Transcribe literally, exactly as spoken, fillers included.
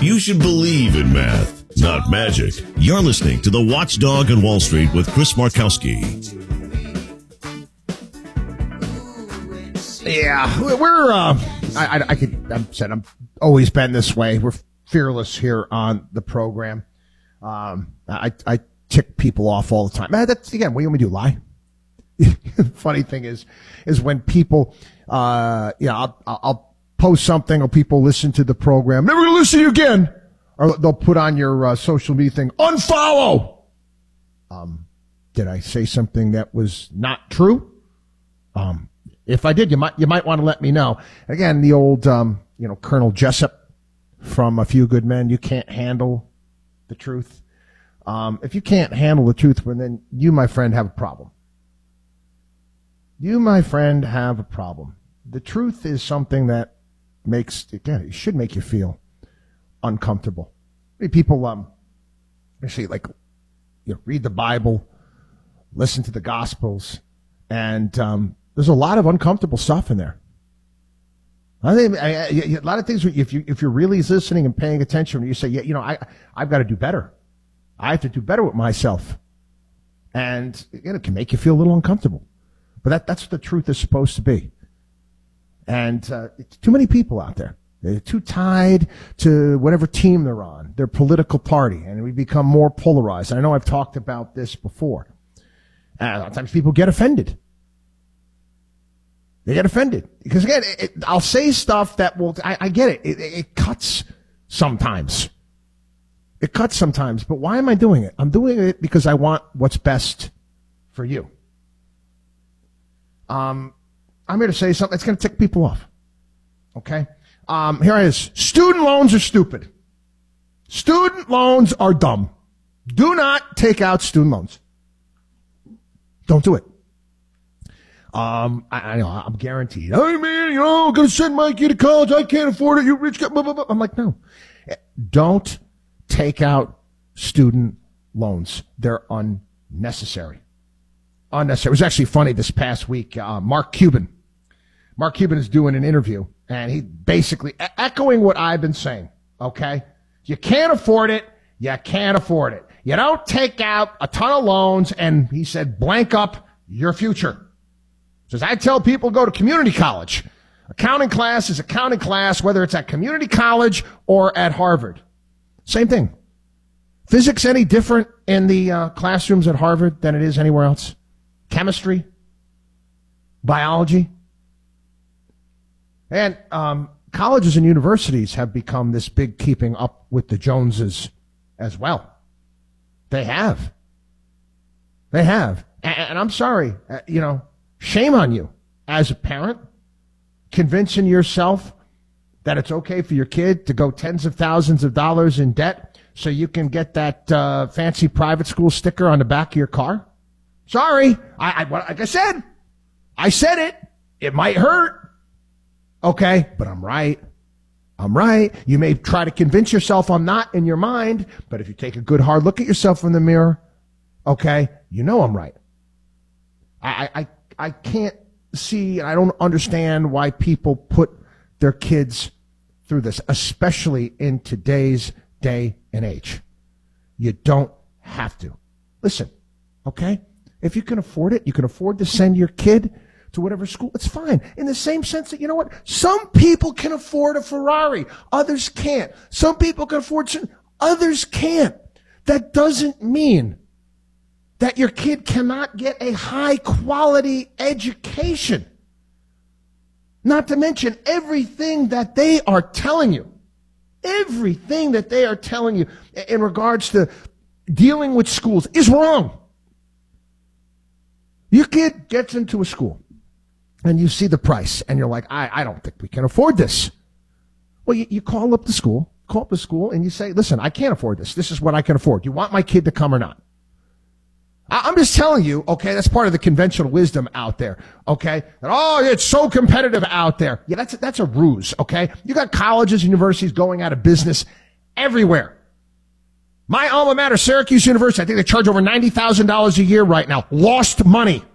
You should believe in math, not magic. You're listening to The Watchdog on Wall Street with Chris Markowski. Yeah, we're, uh, I, I, I could, I'm said, I'm always been this way. We're fearless here on the program. Um, I, I tick people off all the time. Man, that's, again, what do you want me to do, lie? Funny thing is, is when people, uh, yeah, I'll, I'll post something or people listen to the program. Never gonna listen to you again. Or they'll put on your uh, social media thing, unfollow. Um, did I say something that was not true? Um, if I did, you might, you might want to let me know. Again, the old, um, you know, Colonel Jessup from A Few Good Men, you can't handle the truth. Um, if you can't handle the truth, well, then you, my friend, have a problem. You, my friend, have a problem. The truth is something that makes, again, it should make you feel uncomfortable. I mean, people, um, actually, like, you know, read the Bible, listen to the Gospels, and um, there's a lot of uncomfortable stuff in there. I think I, I, a lot of things. If you if you're really listening and paying attention, you say, yeah, you know, I I've got to do better. I have to do better with myself, and again, it can make you feel a little uncomfortable. But that that's what the truth is supposed to be. And uh, it's too many people out there. They're too tied to whatever team they're on, their political party, and we become more polarized. I know I've talked about this before. And a lot of times people get offended. They get offended. Because, again, it, it, I'll say stuff that will, I, I get it. It, it. It cuts sometimes. It cuts sometimes. But why am I doing it? I'm doing it because I want what's best for you. Um, I'm here to say something that's going to tick people off. Okay? Um, here it is. Student loans are stupid. Student loans are dumb. Do not take out student loans. Don't do it. Um, I, I know, I'm guaranteed. Hey man, you know, I'm going to send my kid to college. I can't afford it. You rich guy. Blah, blah, blah. I'm like, no. Don't take out student loans. They're unnecessary. Unnecessary. It was actually funny this past week. Uh, Mark Cuban. Mark Cuban is doing an interview, and he basically echoing what I've been saying, okay? You can't afford it. You can't afford it. You don't take out a ton of loans, and he said, blank up your future. Says, I tell people go to community college. Accounting class is accounting class, whether it's at community college or at Harvard. Same thing. Physics any different in the uh, classrooms at Harvard than it is anywhere else? Chemistry? Biology? And um, colleges and universities have become this big keeping up with the Joneses as well. They have. They have. And, and I'm sorry, uh, you know, shame on you as a parent, convincing yourself that it's okay for your kid to go tens of thousands of dollars in debt so you can get that uh, fancy private school sticker on the back of your car. Sorry. I, I, like I said, I said it. It might hurt. Okay, but I'm right. I'm right. You may try to convince yourself I'm not in your mind, but if you take a good hard look at yourself in the mirror, okay, you know I'm right. I, I, I can't see, I don't understand why people put their kids through this, especially in today's day and age. You don't have to. Listen, okay? If you can afford it, you can afford to send your kid to whatever school, it's fine. In the same sense that, you know what? Some people can afford a Ferrari. Others can't. Some people can afford certain, others can't. That doesn't mean that your kid cannot get a high quality education. Not to mention everything that they are telling you. Everything that they are telling you in regards to dealing with schools is wrong. Your kid gets into a school and you see the price and you're like, I, I don't think we can afford this. Well, you, you call up the school, call up the school and you say, listen, I can't afford this. This is what I can afford. Do you want my kid to come or not? I, I'm just telling you, okay, that's part of the conventional wisdom out there, okay? That, oh, it's so competitive out there. Yeah, that's, that's a ruse, okay? You got colleges and universities going out of business everywhere. My alma mater, Syracuse University, I think they charge over ninety thousand dollars a year right now. Lost money.